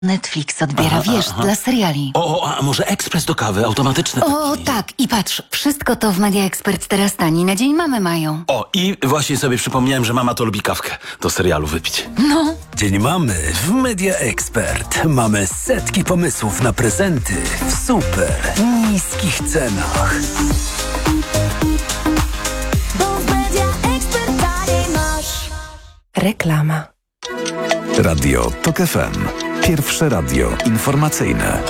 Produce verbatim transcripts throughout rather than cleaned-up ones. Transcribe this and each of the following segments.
Netflix odbiera, aha, wiesz, aha. dla seriali. O, a może ekspres do kawy, automatyczny O, taki. tak. I patrz, wszystko to w Media Expert teraz tani. Na dzień mamy mają. O, i właśnie sobie przypomniałem, że mama to lubi kawkę do serialu wypić. No. Dzień mamy w Media Expert. Mamy setki pomysłów na prezenty w super niskich cenach. Bo w Media Expert taniej masz. Reklama. Radio Tok F M. Pierwsze radio informacyjne.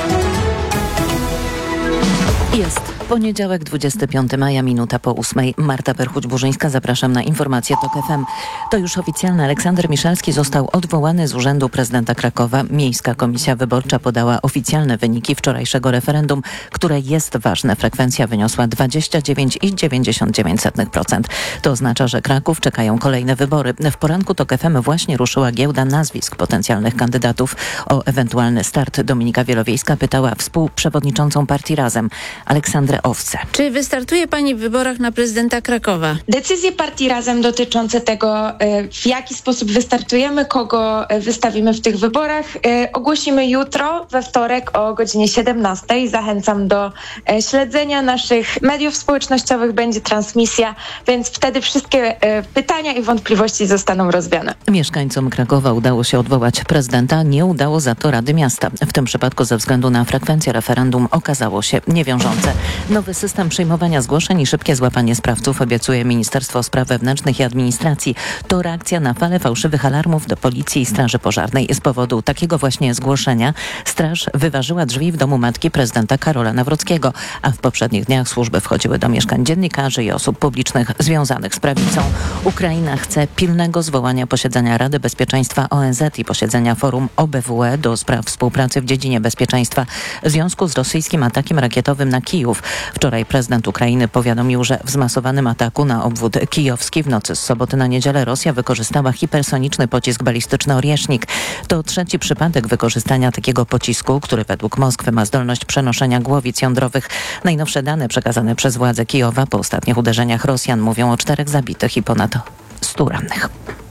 Jest poniedziałek, dwudziestego piątego maja, minuta po ósmej. Marta Perchuć-Burzyńska, zapraszam na informacje Tok F M. To już oficjalne. Aleksander Miszalski został odwołany z urzędu prezydenta Krakowa. Miejska Komisja Wyborcza podała oficjalne wyniki wczorajszego referendum, które jest ważne. Frekwencja wyniosła dwadzieścia dziewięć przecinek dziewięćdziesiąt dziewięć procent. To oznacza, że Kraków czekają kolejne wybory. W poranku Tok F M właśnie ruszyła giełda nazwisk potencjalnych kandydatów. O ewentualny start Dominika Wielowiejska pytała współprzewodniczącą partii Razem, Aleksandrę Owce. Czy wystartuje pani w wyborach na prezydenta Krakowa? Decyzje partii Razem dotyczące tego, w jaki sposób wystartujemy, kogo wystawimy w tych wyborach, ogłosimy jutro, we wtorek o godzinie siedemnastej. Zachęcam do śledzenia naszych mediów społecznościowych. Będzie transmisja, więc wtedy wszystkie pytania i wątpliwości zostaną rozwiane. Mieszkańcom Krakowa udało się odwołać prezydenta, nie udało za to Rady Miasta. W tym przypadku ze względu na frekwencję referendum okazało się niewiążące. Nowy system przyjmowania zgłoszeń i szybkie złapanie sprawców obiecuje Ministerstwo Spraw Wewnętrznych i Administracji. To reakcja na falę fałszywych alarmów do Policji i Straży Pożarnej. Z powodu takiego właśnie zgłoszenia straż wyważyła drzwi w domu matki prezydenta Karola Nawrockiego, a w poprzednich dniach służby wchodziły do mieszkań dziennikarzy i osób publicznych związanych z prawicą. Ukraina chce pilnego zwołania posiedzenia Rady Bezpieczeństwa O N Z i posiedzenia Forum O B W E do spraw współpracy w dziedzinie bezpieczeństwa w związku z rosyjskim atakiem rakietowym na Kijów. Wczoraj prezydent Ukrainy powiadomił, że w zmasowanym ataku na obwód kijowski w nocy z soboty na niedzielę Rosja wykorzystała hipersoniczny pocisk balistyczny Oriesznik. To trzeci przypadek wykorzystania takiego pocisku, który według Moskwy ma zdolność przenoszenia głowic jądrowych. Najnowsze dane przekazane przez władze Kijowa po ostatnich uderzeniach Rosjan mówią o czterech zabitych i ponad stu rannych.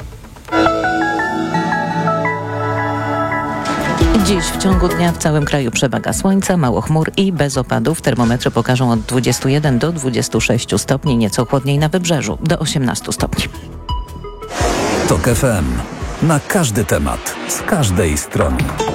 Dziś w ciągu dnia w całym kraju przewaga słońca, mało chmur i bez opadów. Termometry pokażą od dwudziestu jeden do dwudziestu sześciu stopni, nieco chłodniej na wybrzeżu, do osiemnastu stopni. Tok F M. Na każdy temat, z każdej strony.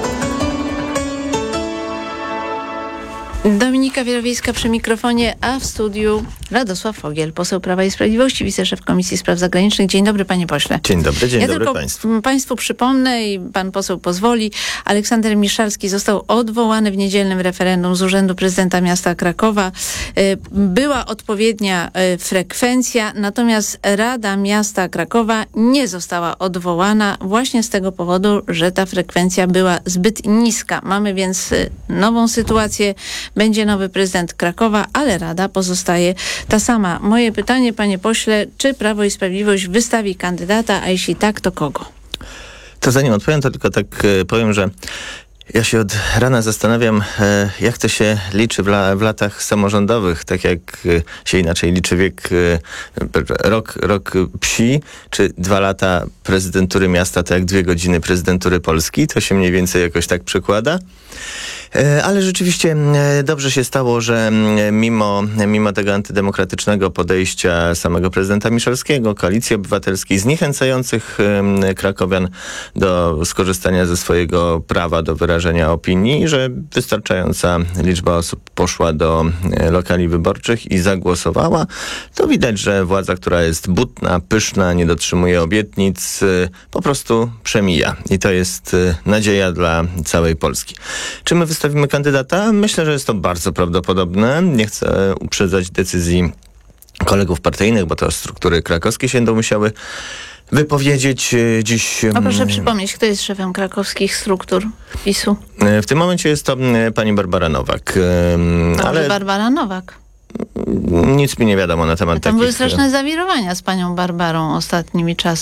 Dominika Wielowiejska przy mikrofonie, a w studiu Radosław Fogiel, poseł Prawa i Sprawiedliwości, wiceszef Komisji Spraw Zagranicznych. Dzień dobry, panie pośle. Dzień dobry, dzień ja dobry tylko państwu. Państwu przypomnę i pan poseł pozwoli. Aleksander Miszalski został odwołany w niedzielnym referendum z urzędu prezydenta miasta Krakowa. Była odpowiednia frekwencja, natomiast Rada Miasta Krakowa nie została odwołana właśnie z tego powodu, że ta frekwencja była zbyt niska. Mamy więc nową sytuację. Będzie nowy prezydent Krakowa, ale Rada pozostaje ta sama. Moje pytanie, panie pośle, czy Prawo i Sprawiedliwość wystawi kandydata, a jeśli tak, to kogo? To zanim odpowiem, to tylko tak powiem, że ja się od rana zastanawiam, jak to się liczy w, la, w latach samorządowych, tak jak się inaczej liczy wiek, rok, rok psi, czy dwa lata prezydentury miasta, to jak dwie godziny prezydentury Polski. To się mniej więcej jakoś tak przekłada. Ale rzeczywiście dobrze się stało, że mimo, mimo tego antydemokratycznego podejścia samego prezydenta Miszalskiego, Koalicji Obywatelskiej, zniechęcających krakowian do skorzystania ze swojego prawa do wyrażenia opinii, że wystarczająca liczba osób poszła do lokali wyborczych i zagłosowała, to widać, że władza, która jest butna, pyszna, nie dotrzymuje obietnic, po prostu przemija. I to jest nadzieja dla całej Polski. Czy my wystawimy kandydata? Myślę, że jest to bardzo prawdopodobne. Nie chcę uprzedzać decyzji kolegów partyjnych, bo to struktury krakowskie się będą musiały wypowiedzieć dziś. A proszę przypomnieć, kto jest szefem krakowskich struktur PiSu? W tym momencie jest to pani Barbara Nowak. A ale Barbara Nowak? Nic mi nie wiadomo na temat Tam takich... były straszne zawirowania z panią Barbarą ostatnimi czasy.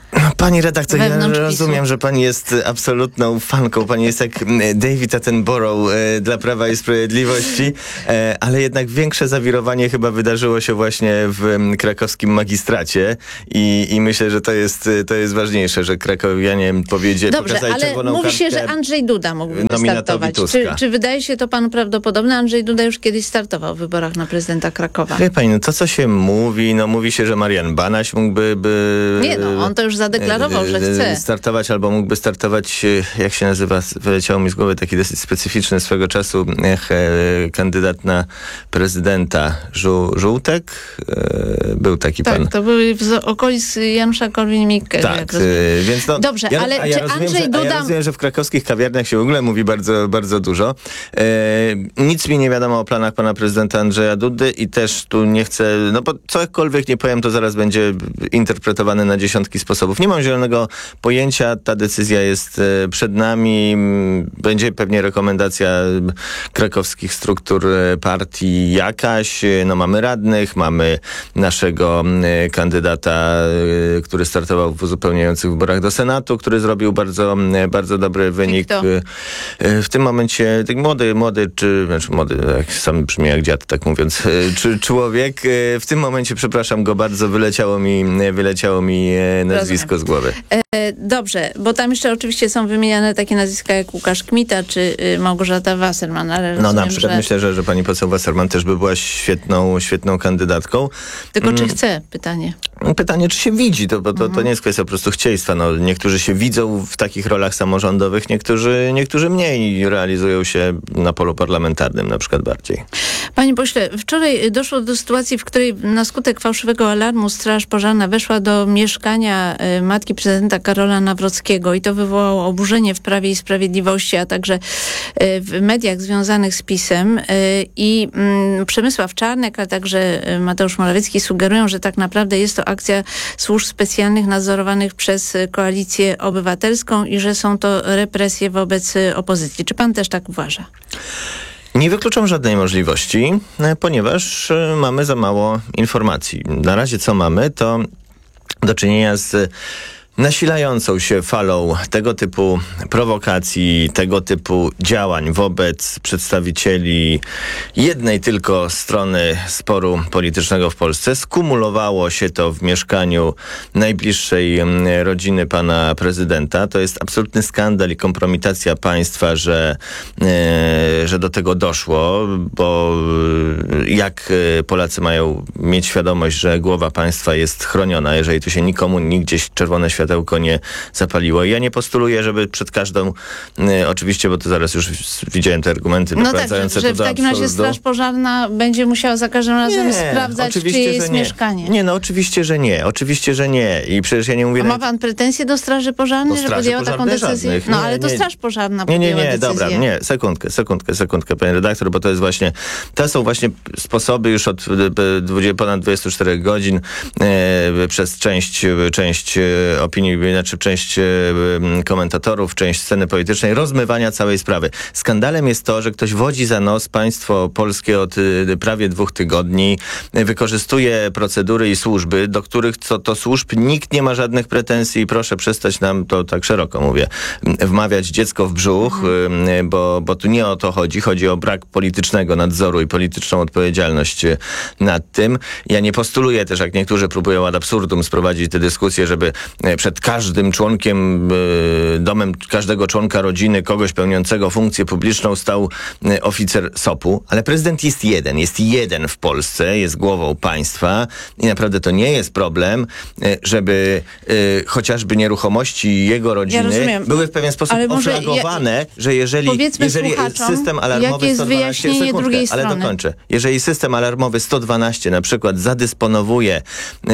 Pani redaktor, ja Wewnątrz rozumiem, PiSu. że pani jest absolutną fanką. Pani jest jak David Attenborough e, dla Prawa i Sprawiedliwości, e, ale jednak większe zawirowanie chyba wydarzyło się właśnie w m, krakowskim magistracie i, i myślę, że to jest, to jest ważniejsze, że krakowianie powiedzieli, Dobrze, pokazali ale czerwoną mówi się, kartkę że Andrzej Duda mógłby nominatowi wystartować. Tuska. Czy, czy wydaje się to panu prawdopodobne? Andrzej Duda już kiedyś startował w wyborach na prezydenta Krakowa. Wie pani, no to co się mówi, no mówi się, że Marian Banaś mógłby... By, Nie no, on to już zadeklarował, że chce. startować, albo mógłby startować, jak się nazywa, wyleciało mi z głowy taki dosyć specyficzny swego czasu ech, e, kandydat na prezydenta Żół, Żółtek. E, był taki Tak, pan. to były z okolic Janusza Korwin-Mikke. Tak, jak rozumiem. e, więc no, Dobrze, ja, ale a ja czy rozumiem, Andrzej że, Duda... A ja rozumiem, że w krakowskich kawiarniach się w ogóle mówi bardzo, bardzo dużo. E, nic mi nie wiadomo o planach pana prezydenta Andrzeja Dudy i też tu nie chcę, no bo cokolwiek nie powiem, to zaraz będzie interpretowane na dziesiątki sposobów. Nie mam zielonego pojęcia, ta decyzja jest e, przed nami. Będzie pewnie rekomendacja krakowskich struktur e, partii jakaś. E, No mamy radnych, mamy naszego e, kandydata, e, który startował w uzupełniających wyborach do Senatu, który zrobił bardzo, e, bardzo dobry wynik. kto? E, e, W tym momencie tak młody, młody, czy znaczy młody, jak sam brzmi jak dziad, tak mówiąc, e, czy człowiek. E, W tym momencie, przepraszam go bardzo, wyleciało mi, wyleciało mi e, nazwisko Rozumiem. z głowy. E, Dobrze, bo tam jeszcze oczywiście są wymieniane takie nazwiska jak Łukasz Kmita czy y, Małgorzata Wasserman, ale No na rozumiem, przykład że... myślę, że, że pani poseł Wasserman też by była świetną, świetną kandydatką. Tylko czy Mm. chce? Pytanie. Pytanie, czy się widzi, to, bo to, to nie jest kwestia po prostu chcieństwa. No, niektórzy się widzą w takich rolach samorządowych, niektórzy, niektórzy mniej realizują się na polu parlamentarnym na przykład bardziej. Panie pośle, wczoraj doszło do sytuacji, w której na skutek fałszywego alarmu Straż Pożarna weszła do mieszkania y, matki prezydenta Karola Nawrockiego i to wywołało oburzenie w Prawie i Sprawiedliwości, a także y, w mediach związanych z PiS-em. Y, I y, Przemysław Czarnek, a także y, Mateusz Morawiecki sugerują, że tak naprawdę jest to akcja służb specjalnych nadzorowanych przez y, Koalicję Obywatelską i że są to represje wobec y, opozycji. Czy pan też tak uważa? Nie wykluczam żadnej możliwości, e, ponieważ e, mamy za mało informacji. Na razie co mamy, to do czynienia z nasilającą się falą tego typu prowokacji, tego typu działań wobec przedstawicieli jednej tylko strony sporu politycznego w Polsce. Skumulowało się to w mieszkaniu najbliższej rodziny pana prezydenta. To jest absolutny skandal i kompromitacja państwa, że, e, że do tego doszło, bo jak Polacy mają mieć świadomość, że głowa państwa jest chroniona, jeżeli tu się nikomu nigdzieś czerwone światło nie zapaliło. I ja nie postuluję, żeby przed każdą, y, oczywiście, bo to zaraz już widziałem te argumenty No tak, że, doprowadzające że tu w do takim razie absurdu. Straż Pożarna będzie musiała za każdym razem sprawdzać, czyje oczywiście, jest że nie. mieszkanie. Nie, no oczywiście, że nie. Oczywiście, że nie. I przecież ja nie mówię... A ma nawet- pan pretensje do Straży Pożarnej, Do że Straży podjęła taką Pożarnej decyzję? żadnych. No Nie, ale to nie. Straż Pożarna Nie, nie, podjęła nie, decyzję. dobra, nie, sekundkę, sekundkę, sekundkę, panie redaktor, bo to jest właśnie, to są właśnie sposoby już od e, dwudziestu, ponad dwudziestu czterech godzin e, przez część, część e, opinii, znaczy część e, komentatorów, część sceny politycznej, rozmywania całej sprawy. Skandalem jest to, że ktoś wodzi za nos państwo polskie od e, prawie dwóch tygodni, e, wykorzystuje procedury i służby, do których co to służb nikt nie ma żadnych pretensji i proszę przestać nam, to tak szeroko mówię, wmawiać dziecko w brzuch, mhm. bo, bo tu nie o to chodzi. Chodzi o brak politycznego nadzoru i polityczną odpowiedzialność nad tym. Ja nie postuluję też, jak niektórzy próbują ad absurdum sprowadzić tę dyskusję, żeby przed każdym członkiem, domem każdego członka rodziny, kogoś pełniącego funkcję publiczną stał oficer S O P-u, ale prezydent jest jeden. Jest jeden w Polsce, jest głową państwa i naprawdę to nie jest problem, żeby chociażby nieruchomości jego rodziny Ja były w pewien sposób Ale może oflagowane, ja- że jeżeli, powiedzmy jeżeli słuchaczom, system alarmowy jakie jest sto dwanaście, wyjaśnienie sekundkę, drugiej ale strony. dokończę. Jeżeli system alarmowy sto dwanaście na przykład zadysponowuje e,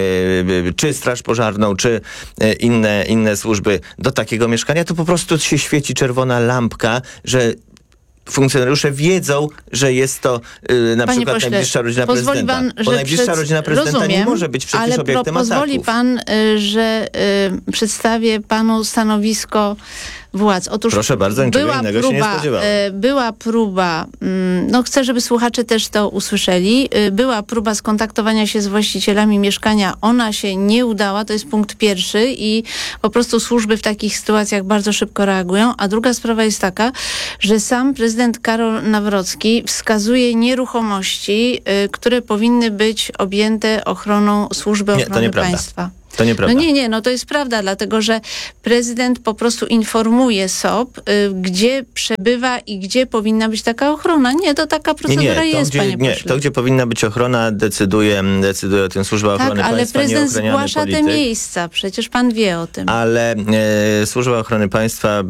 czy Straż Pożarną, czy e, inne, inne służby do takiego mieszkania, to po prostu się świeci czerwona lampka, że funkcjonariusze wiedzą, że jest to y, na Panie przykład pośle, najbliższa rodzina pozwoli prezydenta. pan, Bo że najbliższa przed- rodzina prezydenta rozumiem, nie może być przecież ale obiektem pro, pozwoli ataków. pan, y, że y, przedstawię panu stanowisko władz. Otóż Proszę bardzo, niczego była innego się nie próba, spodziewałem. e, była próba, mm, no chcę, żeby słuchacze też to usłyszeli, e, była próba skontaktowania się z właścicielami mieszkania, ona się nie udała, to jest punkt pierwszy i po prostu służby w takich sytuacjach bardzo szybko reagują, a druga sprawa jest taka, że sam prezydent Karol Nawrocki wskazuje nieruchomości, y, które powinny być objęte ochroną Służby Nie, to Ochrony nieprawda. Państwa. To nieprawda. No nie, nie, no to jest prawda, dlatego że prezydent po prostu informuje S O P, y, gdzie przebywa i gdzie powinna być taka ochrona. Nie, to taka Nie, procedura nie, to jest, gdzie, panie nie, pośle. to gdzie powinna być ochrona decyduje, decyduje o tym Służba Ochrony Tak, ale Państwa, prezydent nieochroniony zgłasza polityk. te miejsca, przecież pan wie o tym. Ale e, Służba Ochrony Państwa e,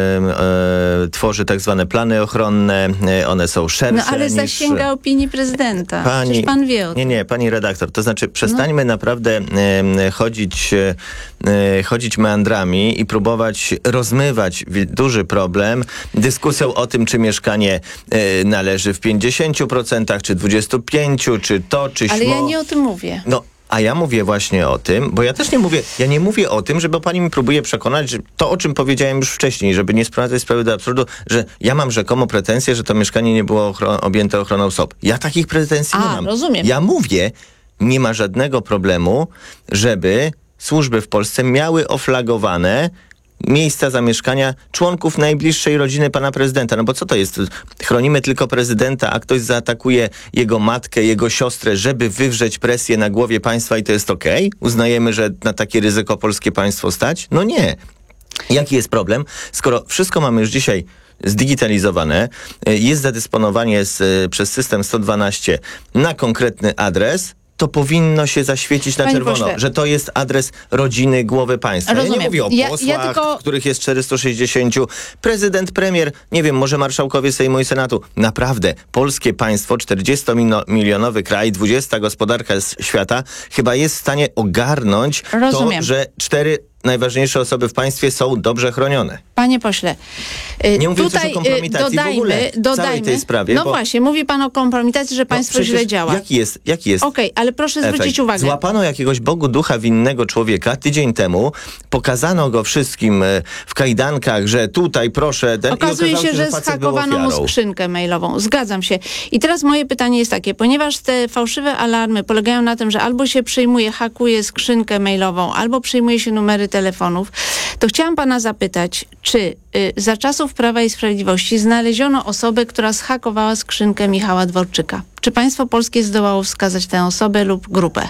e, tworzy tak zwane plany ochronne, e, one są szersze No ale niż... zasięga opinii prezydenta. Pani, Przecież pan wie o tym. Nie, nie, pani redaktor, to znaczy przestańmy no. naprawdę e, chodzić, e, chodzić meandrami i próbować rozmywać wi- duży problem dyskusją o tym, czy mieszkanie e, należy w pięćdziesięciu procentach, czy dwudziestu pięciu, czy to, czy śmo. Ale ja nie o tym mówię. No, a ja mówię właśnie o tym, bo ja też nie mówię, ja nie mówię o tym, żeby pani mi próbuje przekonać, że to, o czym powiedziałem już wcześniej, żeby nie sprowadzać sprawy do absurdu, że ja mam rzekomo pretensje, że to mieszkanie nie było ochro- objęte ochroną S O P. Ja takich pretensji A, nie mam. rozumiem. Ja mówię, nie ma żadnego problemu, żeby służby w Polsce miały oflagowane miejsca zamieszkania członków najbliższej rodziny pana prezydenta. No bo co to jest? Chronimy tylko prezydenta, a ktoś zaatakuje jego matkę, jego siostrę, żeby wywrzeć presję na głowie państwa i to jest okej? Uznajemy, że na takie ryzyko polskie państwo stać? No nie. Jaki jest problem? Skoro wszystko mamy już dzisiaj zdigitalizowane, jest zadysponowanie z, przez system sto dwanaście na konkretny adres, to powinno się zaświecić na Panie czerwono, pośle. że to jest adres rodziny głowy państwa. Rozumiem. Ja nie mówię o Ja- ja posłach, tylko- których jest czterysta sześćdziesiąt, prezydent, premier, nie wiem, może marszałkowie Sejmu i Senatu. Naprawdę, polskie państwo, czterdziestomilionowy kraj, dwudziesta gospodarka s- świata, chyba jest w stanie ogarnąć Rozumiem. to, że cztery najważniejsze osoby w państwie są dobrze chronione. Panie pośle, y, Nie mówię tutaj też o kompromitacji y, dodajmy, w ogóle, w dodajmy. całej tej sprawie, No bo- właśnie, mówi pan o kompromitacji, że państwo przecież źle działa. Jaki jest, jaki jest Okej, ale proszę efekt? zwrócić uwagę. Złapano jakiegoś Bogu ducha winnego człowieka tydzień temu, pokazano go wszystkim e, w kajdankach, że tutaj proszę... Ten, Okazuje i okazało się, że facet był zhakowano mu ofiarą. skrzynkę mailową. Zgadzam się. I teraz moje pytanie jest takie, ponieważ te fałszywe alarmy polegają na tym, że albo się przyjmuje, hakuje skrzynkę mailową, albo przyjmuje się numery telefonów, to chciałam pana zapytać, czy y, za czasów Prawa i Sprawiedliwości znaleziono osobę, która zhakowała skrzynkę Michała Dworczyka? Czy państwo polskie zdołało wskazać tę osobę lub grupę?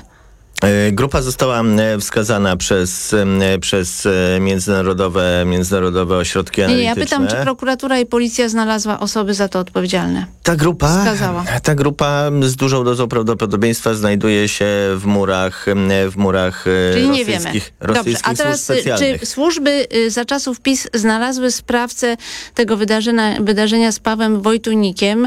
E, Grupa została m, wskazana przez, m, przez e, międzynarodowe, międzynarodowe ośrodki Nie, nie, analityczne. ja pytam, czy prokuratura i policja znalazła osoby za to odpowiedzialne? Ta grupa, Wskazała. ta grupa z dużą dozą prawdopodobieństwa znajduje się w murach, m, w murach e, Czyli nie wiemy. rosyjskich, Dobrze, rosyjskich a teraz służb y, specjalnych. czy służby y, za czasów PiS znalazły sprawcę tego wydarzenia, wydarzenia z Pawłem Wojtunikiem?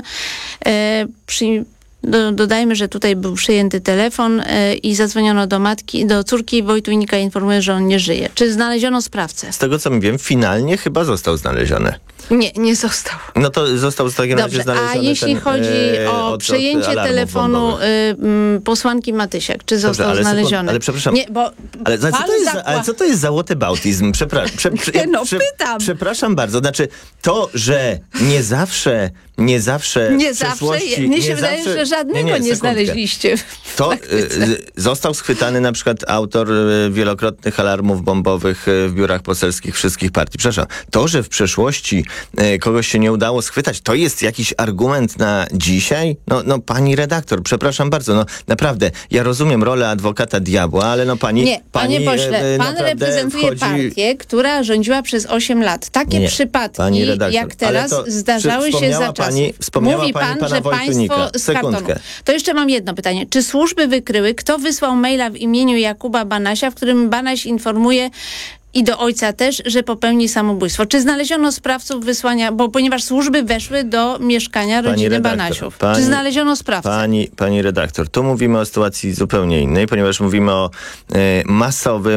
E, przy, do, dodajmy, że tutaj był przyjęty telefon e, i zadzwoniono do matki, do córki Wojtunika, informuje, że on nie żyje. Czy znaleziono sprawcę? Z tego co mi wiem, finalnie chyba został znaleziony. Nie, nie został. No to został w takim razie Dobrze, znaleziony a jeśli ten, chodzi e, o od- od przejęcie alarmów telefonu bombowych. y, m, posłanki Matysiak, czy został ale sekund- znaleziony? ale przepraszam, Nie, bo Ale, za, co pan to jest, za- zakła- ale co to jest za whataboutism? Przepra- prze, prze, No, pytam. Przepraszam bardzo. Znaczy, to, że nie zawsze, nie zawsze Nie w zawsze. przeszłości... Mnie się wydaje, zawsze, że żadnego nie, sekundkę. znaleźliście. w To praktyce. y, został schwytany na przykład autor y, wielokrotnych alarmów bombowych y, w biurach poselskich wszystkich partii. Przepraszam, to, że w przeszłości y, kogoś się nie udało schwytać, to jest jakiś argument na dzisiaj? No, no pani redaktor, przepraszam bardzo, no naprawdę, ja rozumiem rolę adwokata diabła, ale no pani... Nie, panie pani, pośle, y, pan naprawdę reprezentuje wchodzi... partię, która rządziła przez osiem lat. Takie Nie, przypadki, pani redaktor, jak teraz, ale to zdarzały przy- się za wspomniała czasów. pani- wspomniała Mówi pani pan, pana że Wojtunika. państwo z kartonu. Sekundkę. To jeszcze mam jedno pytanie. Czy służby wykryły, kto wysłał maila w imieniu Jakuba Banasia, w którym Banaś informuje i do ojca też, że popełni samobójstwo? Czy znaleziono sprawców wysłania, bo ponieważ służby weszły do mieszkania Pani rodziny redaktor, Banasiów. pani- Czy znaleziono sprawcę? Pani, pani redaktor, tu mówimy o sytuacji zupełnie innej, ponieważ mówimy o e, masowym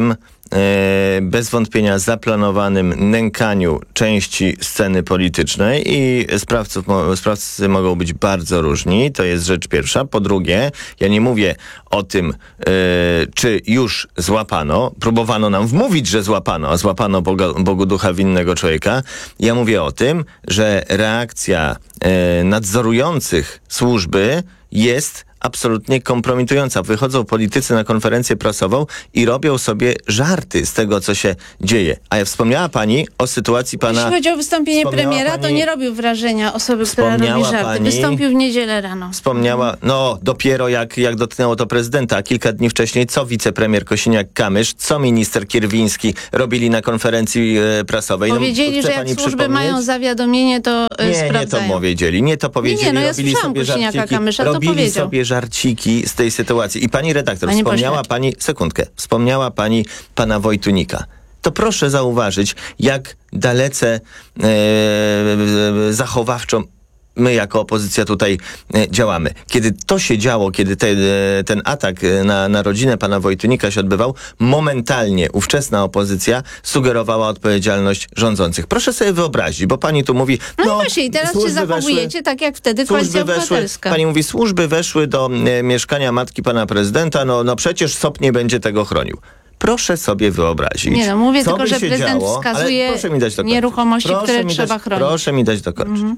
e, bez wątpienia zaplanowanym nękaniu części sceny politycznej i sprawców, mo, sprawcy mogą być bardzo różni. To jest rzecz pierwsza. Po drugie, ja nie mówię o tym, e, czy już złapano. Próbowano nam wmówić, że złapano, a złapano Boga, Bogu ducha winnego człowieka. Ja mówię o tym, że reakcja e, nadzorujących służby jest absolutnie kompromitująca. Wychodzą politycy na konferencję prasową i robią sobie żarty z tego, co się dzieje. A ja wspomniała pani o sytuacji pana... Jeśli chodzi o wystąpienie premiera, pani, to nie robił wrażenia osoby, która robi żarty. Pani, Wystąpił w niedzielę rano. Wspomniała, no dopiero jak, jak dotknęło to prezydenta, a kilka dni wcześniej co wicepremier Kosiniak-Kamysz, co minister Kierwiński robili na konferencji e, prasowej. Powiedzieli, no, że jak służby mają zawiadomienie, to e, nie, sprawdzają. Nie, to powiedzieli. Nie to powiedzieli. Nie, nie, no ja robili słyszałam sobie Kosiniaka-Kamysza, to robili powiedział. sobie żarciki z tej sytuacji. I pani redaktor, Panie wspomniała pośle. pani, sekundkę, wspomniała pani pana Wojtunika. To proszę zauważyć, jak dalece e, zachowawczo my jako opozycja tutaj e, działamy. Kiedy to się działo, kiedy te, e, ten atak na, na rodzinę pana Wojtunika się odbywał, momentalnie ówczesna opozycja sugerowała odpowiedzialność rządzących. Proszę sobie wyobrazić, bo pani tu mówi... No, no no właśnie, i teraz się zachowujecie weszły, tak jak wtedy Koalicja weszły, Obywatelska. Pani mówi, służby weszły do e, mieszkania matki pana prezydenta, no, no przecież S O P nie będzie tego chronił. Proszę sobie wyobrazić. Nie no, mówię co tylko, by że się prezydent działo, wskazuje ale proszę mi dać dokończyć. nieruchomości, Proszę które mi trzeba dać, chronić. Proszę mi dać dokończyć. Mhm.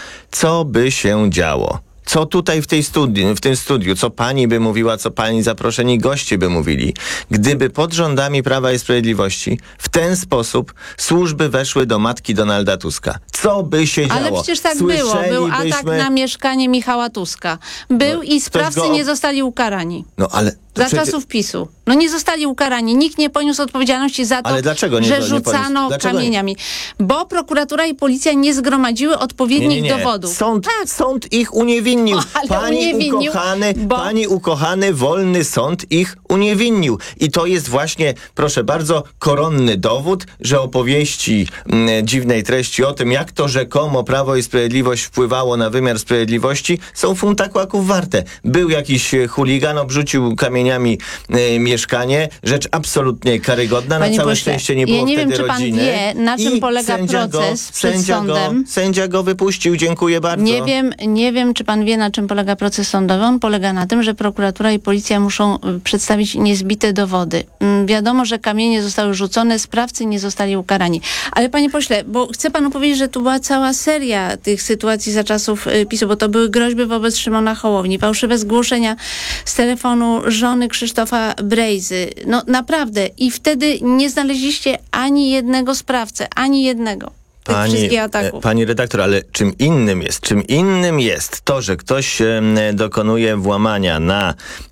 Co by się działo? Co tutaj w, tej studi- w tym studiu, co pani by mówiła, co pani zaproszeni goście by mówili, gdyby pod rządami Prawa i Sprawiedliwości w ten sposób służby weszły do matki Donalda Tuska? Co by się działo? Ale przecież tak było. Był atak na mieszkanie Michała Tuska. Był No, i sprawcy go... nie zostali ukarani. No ale... Za przecież... czasów PiSu. No nie zostali ukarani. Nikt nie poniósł odpowiedzialności za to, Ale dlaczego nie, że nie rzucano Dlaczego kamieniami. Bo prokuratura i policja nie zgromadziły odpowiednich nie, nie, nie. dowodów. Sąd, tak. sąd ich uniewinnił. O, ale pani, uniewinnił, ukochany, bo... pani ukochany, wolny sąd ich uniewinnił. I to jest właśnie, proszę bardzo, koronny dowód, że opowieści m, dziwnej treści o tym, jak to rzekomo Prawo i Sprawiedliwość wpływało na wymiar sprawiedliwości, są funta kłaków warte. Był jakiś chuligan, obrzucił kamieniami e, mieszkanie, rzecz absolutnie karygodna. Panie na całe pośle, szczęście nie było ja nie wtedy wiem, czy pan rodziny. wie, na czym I polega sędzia proces go, przed sędzia sądem. Go, sędzia go wypuścił, dziękuję bardzo. Nie wiem, nie wiem, czy pan wie, na czym polega proces sądowy. On polega na tym, że prokuratura i policja muszą y, przedstawić niezbite dowody. Mm, wiadomo, że kamienie zostały rzucone, sprawcy nie zostali ukarani. Ale panie pośle, bo chcę panu powiedzieć, że tu była cała seria tych sytuacji za czasów y, PiSu, bo to były groźby wobec Szymona Hołowni, fałszywe zgłoszenia z telefonu żony Krzysztofa Brejzy. No naprawdę. I wtedy nie znaleźliście ani jednego sprawcę, ani jednego. Tych Pani, wszystkich ataków. pani redaktor, ale czym innym jest, czym innym jest to, że ktoś e, dokonuje włamania na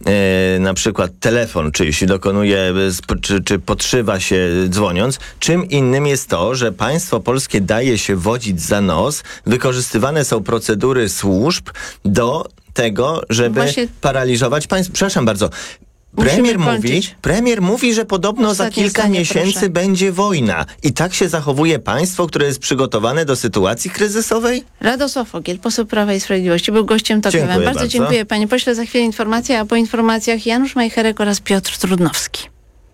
e, na przykład telefon, czy jeśli dokonuje, czy, czy podszywa się dzwoniąc, czym innym jest to, że państwo polskie daje się wodzić za nos, wykorzystywane są procedury służb do tego, żeby Właśnie... paraliżować państwo. Przepraszam bardzo. Musimy Premier mówi, kończyć. premier mówi, że podobno Ostatnie za kilka zdanie, miesięcy proszę. będzie wojna. I tak się zachowuje państwo, które jest przygotowane do sytuacji kryzysowej? Radosław Fogiel, poseł Prawa i Sprawiedliwości, był gościem Tok F M. Dziękuję Bardzo, bardzo. dziękuję panie pośle. Za chwilę informacja, a po informacjach Janusz Majcherek oraz Piotr Trudnowski.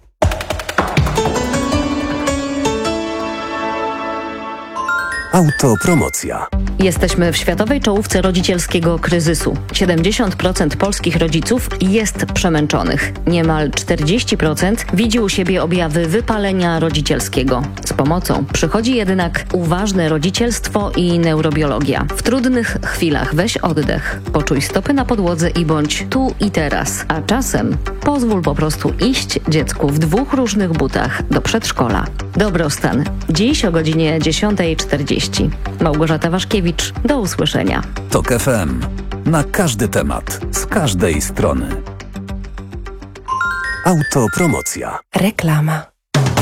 Autopromocja. Jesteśmy w światowej czołówce rodzicielskiego kryzysu. siedemdziesiąt procent polskich rodziców jest przemęczonych. Niemal czterdzieści procent widzi u siebie objawy wypalenia rodzicielskiego. Z pomocą przychodzi jednak uważne rodzicielstwo i neurobiologia. W trudnych chwilach weź oddech, poczuj stopy na podłodze i bądź tu i teraz. A czasem pozwól po prostu iść dziecku w dwóch różnych butach do przedszkola. Dobrostan. Dziś o godzinie dziesiąta czterdzieści. Małgorzata Waszkiewicz. Do usłyszenia. Tok F M. Na każdy temat, z każdej strony. Autopromocja. Reklama.